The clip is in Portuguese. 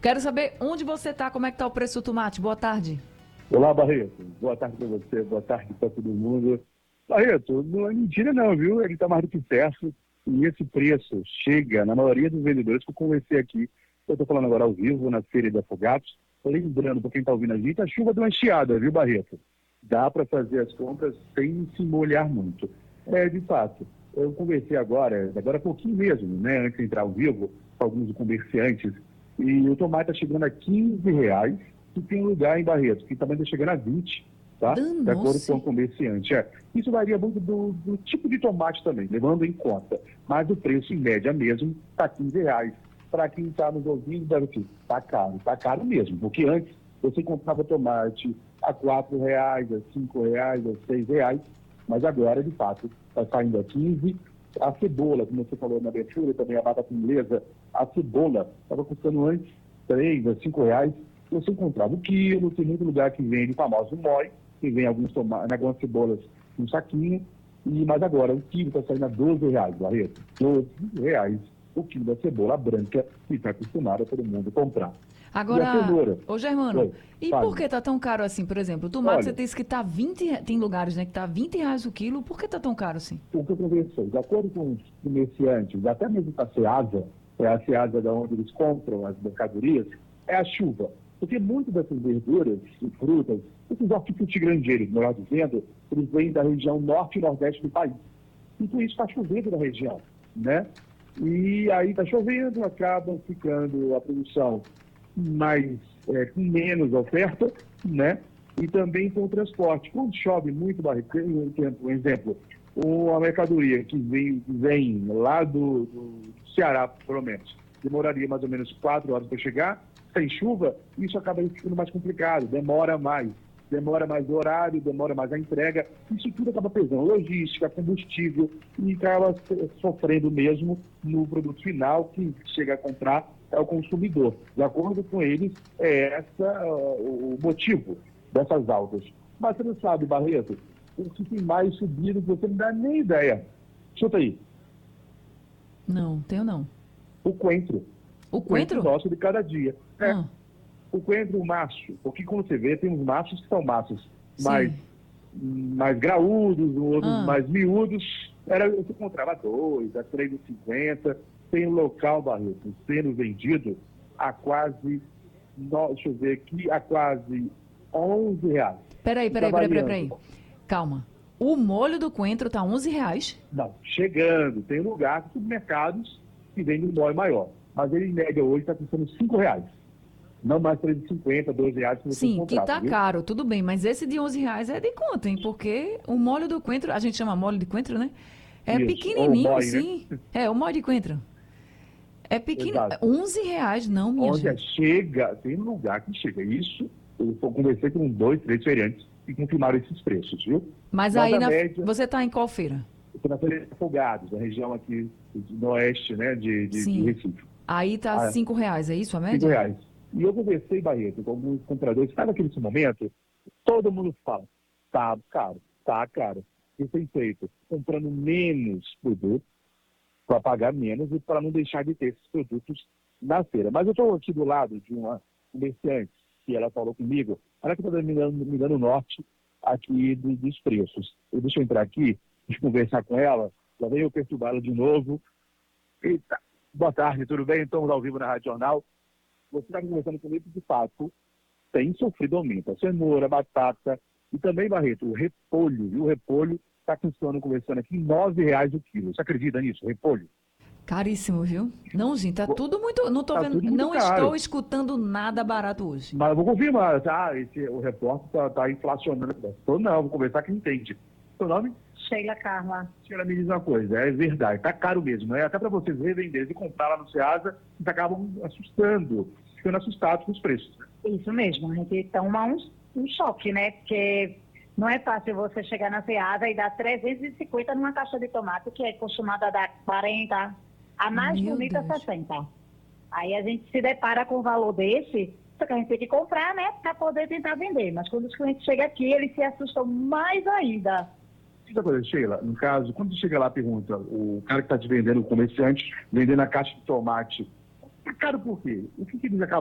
Quero saber onde você está, como é que está o preço do tomate. Boa tarde. Olá, Barreto. Boa tarde para você, boa tarde para todo mundo. Barreto, não é mentira não, viu? Ele está mais do que certo. E esse preço chega na maioria dos vendedores que eu conversei aqui. Eu estou falando agora ao vivo, na Feira de Afogados. Lembrando, para quem está ouvindo a gente, a chuva deu uma enxurrada, viu, Barreto? Dá para fazer as compras sem se molhar muito. De fato, eu conversei agora há pouquinho mesmo, né, antes de entrar ao vivo, com alguns comerciantes, e o tomate está chegando a R$ 15, e tem lugar em Barreto que também está chegando a 20, tá? De acordo com o comerciante. Isso varia muito do tipo de tomate também, levando em conta. Mas o preço, em média mesmo, está R$ 15. Para quem está nos ouvindo, deve ser, está caro mesmo, porque antes você comprava tomate a R$ 4, a R$ 5, a R$ 6, mas agora, de fato, está saindo a 15. A cebola, como você falou na abertura, também a batata inglesa, a cebola estava custando antes R$ 3 a R$ 5. Você encontrava o quilo, tem muito lugar que vende o famoso MOI, que vem algumas cebolas no saquinho, mas agora o quilo está saindo a R$ 12, Barreto. R$ 12 o quilo da cebola branca, que está acostumado a todo mundo comprar. Agora, e a cenoura? ô Germano, Oi, e fale. por que tá tão caro assim? Por exemplo, o tomate Olha, você disse que tá 20, tem lugares, né, que tá R$ 20 o quilo. Por que tá tão caro assim? o que eu conversei, de acordo com os comerciantes, até mesmo com a SEASA, é a SEASA da onde eles compram as mercadorias, é a chuva. Porque muitas dessas verduras e frutas, esses hortifrutigranjeiros, melhor dizendo, eles vêm da região norte e nordeste do país. E por isso está chovendo na região, né? E aí está chovendo, acabam ficando a produção com menos oferta, né? E também com o transporte. Quando chove muito, Barreto, um exemplo, uma mercadoria que vem lá do Ceará, pelo menos, demoraria mais ou menos 4 horas para chegar, sem chuva, isso acaba ficando mais complicado, demora mais o horário, demora mais a entrega, isso tudo acaba pesando logística, combustível, e acaba sofrendo mesmo no produto final, que chega a comprar é o consumidor. De acordo com eles, o motivo dessas altas. Mas você não sabe, Barreto, o que tem mais subido, você não dá nem ideia. Chuta aí. Não, tenho não. O coentro. O O coentro coentro? nosso de cada dia. Ah, O coentro, o macho, porque como você vê, tem uns machos que são machos sim. mais graúdos, outros Ah, mais miúdos. Você encontrava 2 a R$ 3,50. Tem local, Barreto, sendo vendido a quase, deixa eu ver aqui, a quase R$ 11. peraí, Está peraí, peraí, peraí, variando. peraí. Calma. O molho do coentro tá R$ 11? Não, chegando. Tem lugar, supermercados, que vendem um molho maior. Mas ele, em média, hoje está custando R$ 5. Não mais R$ 3,50, R$ 2 que você Sim, que encontrava, tá viu? caro, tudo bem, mas esse de R$ 11 é de conta, hein? Porque o molho do coentro, a gente chama molho de coentro, né? É Isso. Ou pequenininho, mói, né? sim. É, o molho de coentro. É pequeno. Exato. R$ 11, não, minha Onde gente. chega, tem um lugar que chega. Isso, eu conversei com 2, 3 feirantes e confirmaram esses preços, viu? Mas Mas aí a média, você tá em qual feira? eu estou na Feira de Afogados, na região aqui do oeste, né, de Sim. Recife. Aí tá Ah, R$ 5, é isso a R$ 5. média? E eu conversei, Barreto, com alguns compradores. Sabe naquele momento, todo mundo fala, tá caro, tá caro. E tem feito, comprando menos produtos, para pagar menos e para não deixar de ter esses produtos na feira. Mas eu estou aqui do lado de uma comerciante que ela falou comigo, ela que está me dando o norte aqui dos preços. Deixa eu entrar aqui, deixa eu conversar com ela, já veio eu perturbá-la de novo. Eita, boa tarde, tudo bem? Estamos ao vivo na Rádio Jornal. Você está conversando comigo, de fato, tem sofrido aumento. A cenoura, a batata e também, Barreto, o repolho. E o repolho está conversando aqui, R$ 9 o quilo. Você acredita nisso, repolho? Caríssimo, viu? Não, gente, tá tudo muito. Não tô Está vendo. tudo muito Não estou caro. escutando nada barato hoje. Mas eu vou confirmar, tá? O repórter está inflacionando. Não, vou conversar que entende. Seu nome? Sheila Carla. Sheila, me diz uma coisa, é verdade, está caro mesmo, né? Até para vocês revenderem e comprar lá no Ceasa, vocês acabam ficando assustados com os preços, né? Isso mesmo, a gente toma um choque, né? Porque não é fácil você chegar na Ceasa e dar 350 numa caixa de tomate, que é acostumada a dar 40, a mais Meu bonita Deus. 60. Aí a gente se depara com um valor desse, só que a gente tem que comprar, né? Para poder tentar vender. Mas quando os clientes chegam aqui, eles se assustam mais ainda. Outra coisa, Sheila, no caso, quando você chega lá e pergunta, o cara que está te vendendo, o comerciante, vendendo a caixa de tomate, é caro por quê? O que eles acabam